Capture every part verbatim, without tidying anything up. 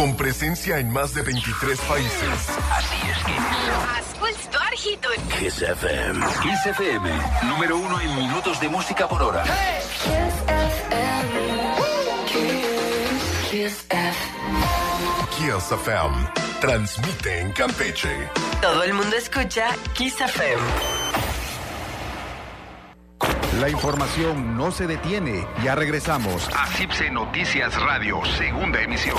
Con presencia en más de veintitrés países. Así es que... Asculți doar hituri. Kiss F M. Kiss F M, número uno en minutos de música por hora. Hey. Kiss F M. Kiss, Kiss F M. Kiss F M. Transmite en Campeche. Todo el mundo escucha Kiss F M. La información no se detiene. Ya regresamos a C I P S E Noticias Radio, segunda emisión.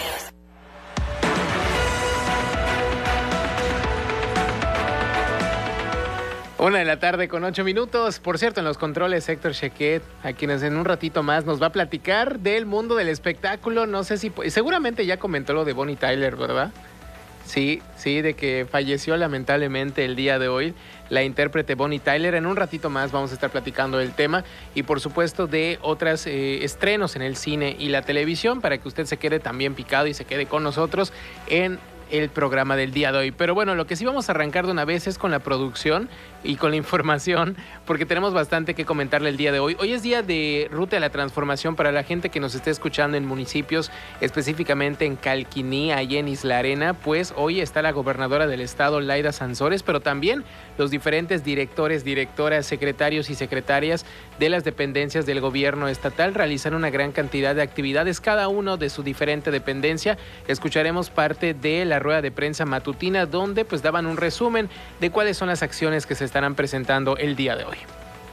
Una de la tarde con ocho minutos. Por cierto, en los controles, Héctor Chequet, a quienes en un ratito más nos va a platicar del mundo del espectáculo. No sé si... Seguramente ya comentó lo de Bonnie Tyler, ¿verdad? Sí, sí, de que falleció lamentablemente el día de hoy la intérprete Bonnie Tyler. En un ratito más vamos a estar platicando del tema y por supuesto de otros eh, estrenos en el cine y la televisión para que usted se quede también picado y se quede con nosotros en el programa del día de hoy. Pero bueno, lo que sí vamos a arrancar de una vez es con la producción y con la información, porque tenemos bastante que comentarle el día de hoy. Hoy es día de Ruta de la Transformación para la gente que nos esté escuchando en municipios, específicamente en Calquiní, allí en Isla Arena, pues hoy está la gobernadora del estado, Laida Sansores, pero también los diferentes directores, directoras, secretarios y secretarias de las dependencias del gobierno estatal realizan una gran cantidad de actividades, cada uno de su diferente dependencia. Escucharemos parte de la rueda de prensa matutina donde pues daban un resumen de cuáles son las acciones que se estarán presentando el día de hoy.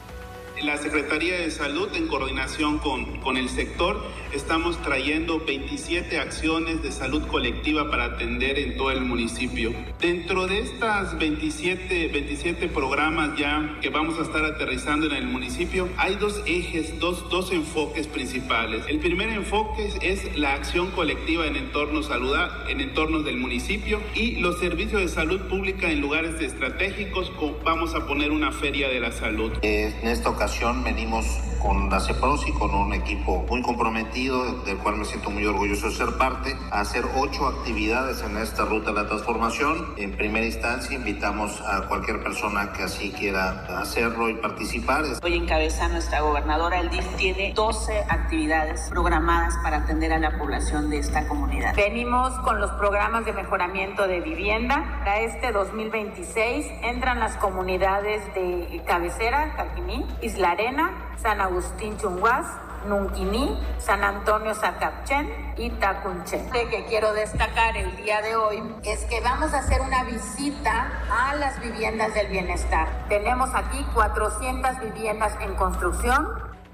La Secretaría de Salud, en coordinación con, con el sector, estamos trayendo veintisiete acciones de salud colectiva para atender en todo el municipio. Dentro de estas veintisiete, veintisiete programas ya que vamos a estar aterrizando en el municipio, hay dos ejes, dos, dos enfoques principales. El primer enfoque es la acción colectiva en entornos saludables, en entornos del municipio, y los servicios de salud pública en lugares estratégicos. Vamos a poner una feria de la salud. En esta ocasión venimos con la CEPROSI, con un equipo muy comprometido, del cual me siento muy orgulloso de ser parte, a hacer ocho actividades en esta ruta de la transformación. En primera instancia, invitamos a cualquier persona que así quiera hacerlo y participar. Hoy encabeza nuestra gobernadora. El D I F tiene doce actividades programadas para atender a la población de esta comunidad. Venimos con los programas de mejoramiento de vivienda. Para este dos mil veintiséis entran las comunidades de cabecera, Calquiní, Isla Arena, San Agustín Chunguás, Nunquiní, San Antonio Zacapchen y Tacunche. Lo que quiero destacar el día de hoy es que vamos a hacer una visita a las viviendas del bienestar. Tenemos aquí cuatrocientas viviendas en construcción.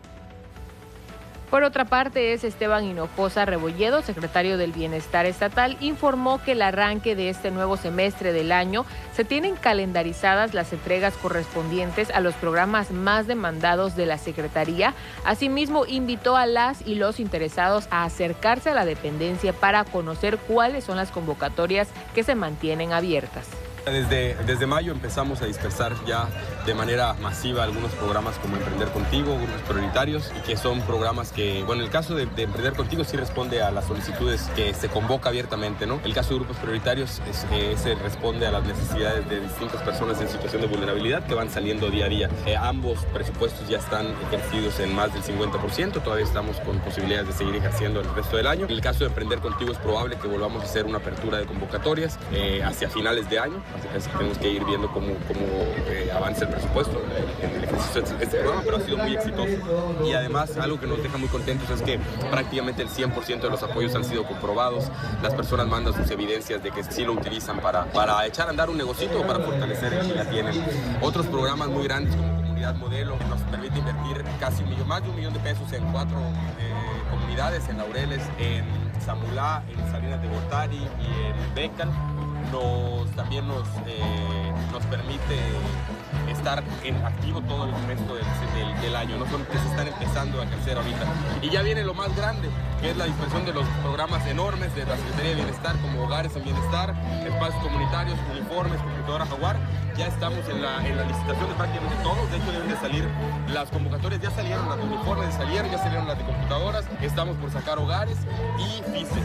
Por otra parte, es Esteban Hinojosa Rebolledo, secretario del Bienestar Estatal, informó que el arranque de este nuevo semestre del año se tienen calendarizadas las entregas correspondientes a los programas más demandados de la Secretaría. Asimismo, invitó a las y los interesados a acercarse a la dependencia para conocer cuáles son las convocatorias que se mantienen abiertas. Desde, desde mayo empezamos a dispersar ya de manera masiva algunos programas como Emprender Contigo, grupos prioritarios, y que son programas que, bueno, el caso de, de Emprender Contigo sí responde a las solicitudes que se convoca abiertamente, ¿no? El caso de grupos prioritarios es, eh, ese responde a las necesidades de distintas personas en situación de vulnerabilidad que van saliendo día a día. Eh, ambos presupuestos ya están ejercidos en más del cincuenta por ciento, todavía estamos con posibilidades de seguir ejerciendo el resto del año. En el caso de Emprender Contigo es probable que volvamos a hacer una apertura de convocatorias eh, hacia finales de año. Así que tenemos que ir viendo cómo, cómo eh, avanza el presupuesto en el ejercicio de este programa, pero ha sido muy exitoso. Y además, algo que nos deja muy contentos es que prácticamente el cien por ciento de los apoyos han sido comprobados. Las personas mandan sus evidencias de que sí lo utilizan para, para echar a andar un negocito o para fortalecer el que ya tienen. Otros programas muy grandes como Comunidad Modelo, que nos permite invertir casi un millón, más de un millón de pesos en cuatro eh, comunidades, en Laureles, en Zamulá, en Salinas de Gortari y en Bécal. Nos, también nos, eh, nos permite estar en activo todo el resto del, del, del año, no son que se están empezando a crecer ahorita. Y ya viene lo más grande, que es la dispersión de los programas enormes de la Secretaría de Bienestar, como Hogares en Bienestar, Espacios Comunitarios, Uniformes, Computadora Jaguar. Ya estamos en la, en la licitación de prácticamente todos, de hecho deben de salir las convocatorias, ya salieron las de uniformes, salieron, ya salieron las de computadoras, estamos por sacar Hogares y FICE.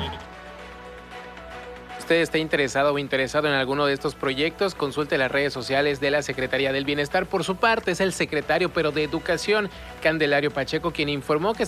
Usted está interesado o interesado en alguno de estos proyectos, consulte las redes sociales de la Secretaría del Bienestar. Por su parte, es el secretario, pero de Educación, Candelario Pacheco, quien informó que